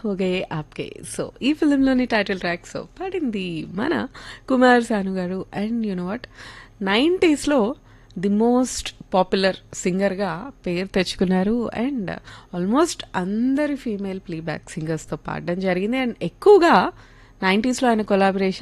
హోగే ఆప్కే. So ఈ ఫిలింలోని title track so పాడింది మన కుమార్ సాను గారు. And you know what, 90s the most popular సింగర్గా పేరు తెచ్చుకున్నారు. అండ్ ఆల్మోస్ట్ అందరి ఫీమేల్ ప్లేబ్యాక్ సింగర్స్తో పాడడం జరిగింది. అండ్ ఎక్కువగా 90s ఆయన కొలాబరేషన్